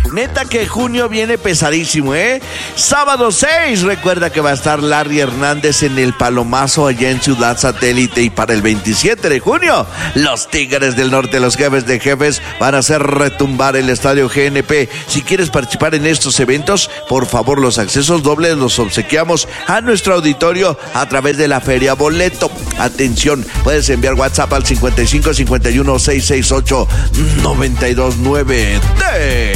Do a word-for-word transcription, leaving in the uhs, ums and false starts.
Neta que junio viene pesadísimo, ¿eh? Sábado seis, recuerda que va a estar Larry Hernández en el Palomazo allá en Ciudad Satélite. Y para el veintisiete de junio, los Tigres del Norte, los jefes de jefes, van a hacer retumbar el Estadio G N P. Si quieres participar en estos eventos, por favor, los accesos dobles los obsequiamos a nuestro auditorio a través de la Feria Boleto. Atención, puedes enviar WhatsApp al cincuenta y cinco cincuenta y uno seiscientos sesenta y ocho noventa y dos nueve.